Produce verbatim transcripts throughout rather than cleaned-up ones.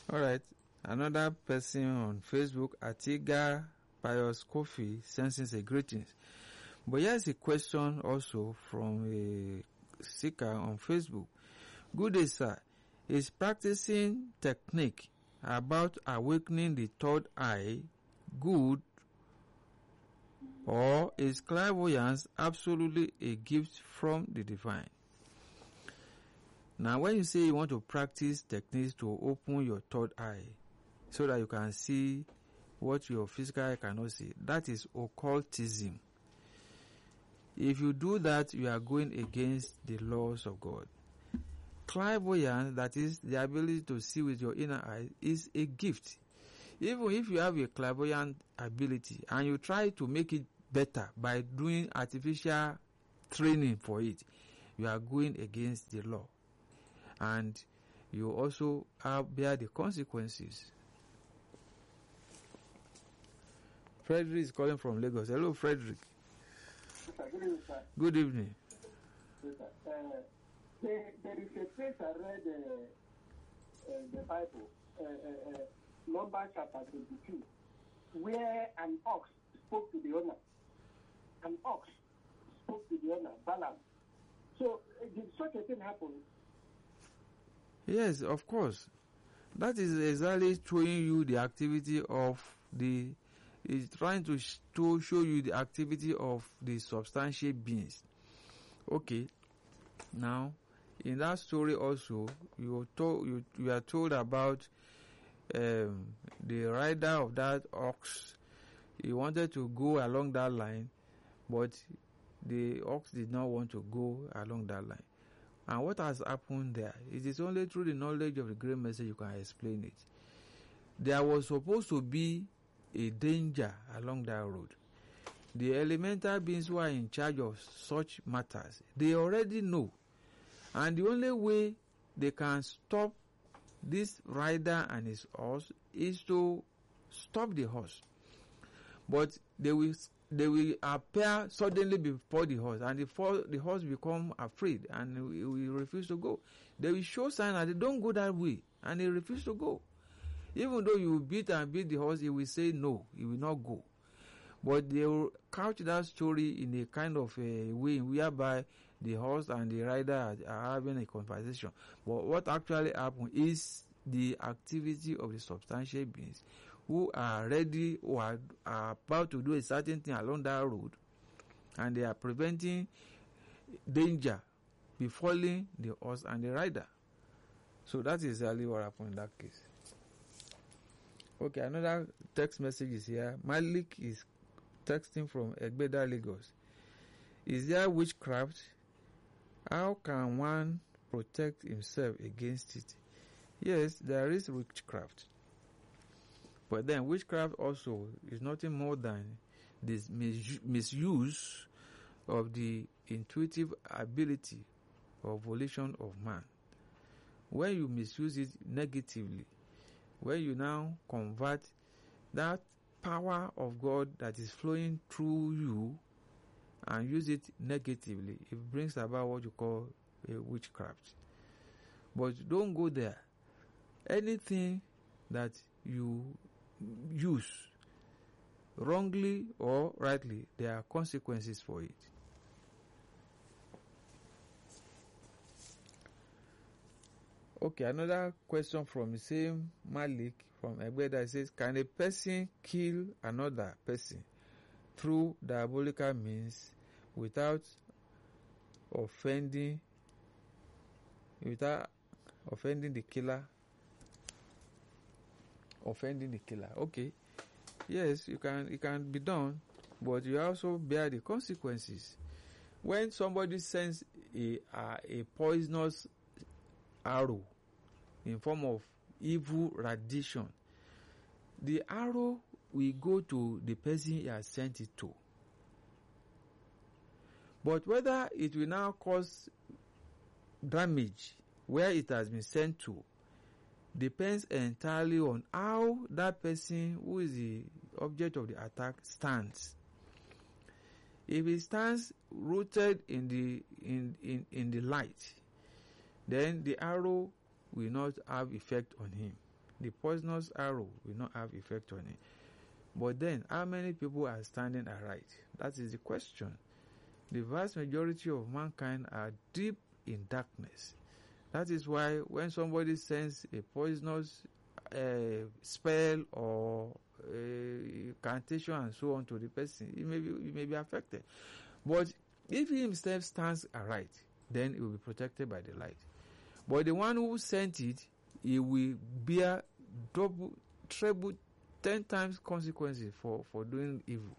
All right. Another person on Facebook, Atiga Pius Kofi, sends a greetings. But here's a question also from a seeker on Facebook. Good day, sir. Is practicing technique about awakening the third eye good, or is clairvoyance absolutely a gift from the divine? Now, when you say you want to practice techniques to open your third eye so that you can see what your physical eye cannot see, that is occultism. If you do that, you are going against the laws of God. Clairvoyance, that is the ability to see with your inner eye, is a gift. Even if you have a clairvoyant ability and you try to make it better by doing artificial training for it, you are going against the law. And you also have bear the consequences. Frederick is calling from Lagos. Hello, Frederick. Good evening, sir. Good evening. Yes, sir. Uh, there, there is a place I read uh, uh, the Bible, uh, uh, uh, Numbers chapter twenty-two, where an ox spoke to the owner. An ox spoke to the owner, Balaam. So, uh, did such a thing happen? Yes, of course. That is exactly showing you the activity of the, is trying to, sh- to show you the activity of the substantial beings. Okay. Now, in that story also, you told, you, you are told about um, the rider of that ox. He wanted to go along that line, but the ox did not want to go along that line. And what has happened there? It is only through the knowledge of the great message you can explain it. There was supposed to be a danger along that road. The elemental beings who are in charge of such matters, they already know. And the only way they can stop this rider and his horse is to stop the horse. But they will they will appear suddenly before the horse, and the, for, the horse become afraid and he will refuse to go. They will show sign that they don't go that way, and they refuse to go. Even though you beat and beat the horse, he will say no, he will not go. But they will couch that story in a kind of a way whereby the horse and the rider are, are having a conversation. But what actually happened is the activity of the substantial beings who are ready or are, are about to do a certain thing along that road, and they are preventing danger befalling the horse and the rider. So that is exactly what happened in that case. Okay, another text message is here. Malik is texting from Egbeda, Lagos. Is there witchcraft? How can one protect himself against it? Yes, there is witchcraft. But then witchcraft also is nothing more than this mis- misuse of the intuitive ability or volition of man. When you misuse it negatively, when you now convert that power of God that is flowing through you and use it negatively, it brings about what you call a witchcraft. But don't go there. Anything that you use wrongly or rightly, there are consequences for it. Okay, another question from the same Malik from Egbeda says, can a person kill another person through diabolical means without offending without offending the killer? Offending the killer. Okay. Yes, you can it can be done, but you also bear the consequences. When somebody sends a a, a poisonous arrow in form of evil radiation, the arrow will go to the person he has sent it to. But whether it will now cause damage where it has been sent to depends entirely on how that person who is the object of the attack stands. If he stands rooted in the in, in, in the light, then the arrow will not have effect on him. the poisonous arrow will not have effect on it. But then, how many people are standing aright? That is the question. The vast majority of mankind are deep in darkness. That is why when somebody sends a poisonous uh, spell or uh, incantation and so on to the person, he may be, he may be affected. But if he himself stands aright, then he will be protected by the light. But the one who sent it, he will bear double, treble, ten times consequences for, for doing evil.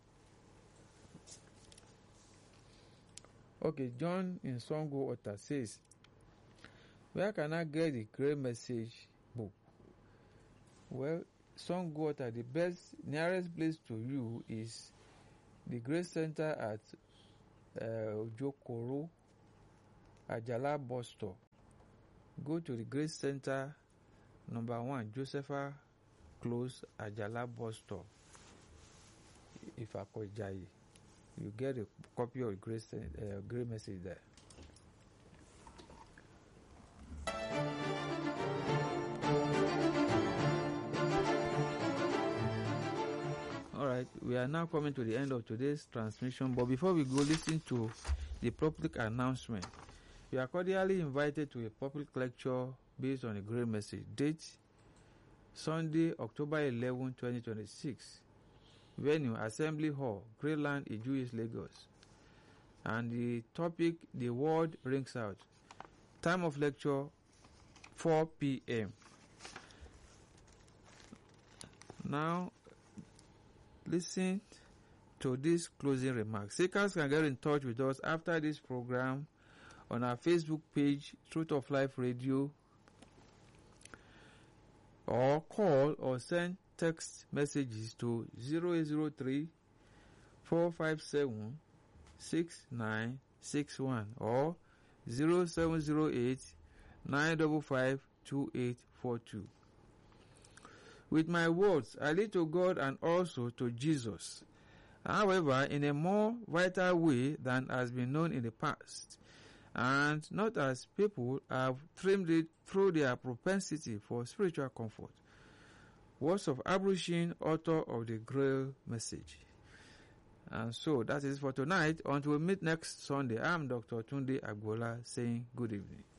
Okay, John in Songo Ota says, where can I get the Great Message book? Well, Songo Ota, the best, nearest place to you is the Grace Center at uh, Ojokoro, Ajala Bus Stop. Go to the Grace Center, number one, Josepha Close, Ajala Bus Stop, Ifakojayi. You get a copy of the Great, uh, Great Message there. Alright, we are now coming to the end of today's transmission, but before we go, listen to the public announcement. You are cordially invited to a public lecture based on the Great Message. Date, Sunday, October eleventh, twenty twenty-six. Venue, Assembly Hall, Greyland, Iju, Lagos. And the topic, the word rings out. Time of lecture, four p.m. Now, listen to this closing remarks. Seekers can get in touch with us after this program on our Facebook page, Truth of Life Radio, or call or send text messages to zero eight zero three, four five seven, six nine six one or zero seven zero eight, nine five five, two eight four two. With my words, I lead to God and also to Jesus. However, in a more vital way than has been known in the past, and not as people have trimmed it through their propensity for spiritual comfort. Words of Abraham, author of the Grail Message. And so that is for tonight. Until we meet next Sunday, I'm Doctor Tunde Agbola saying good evening.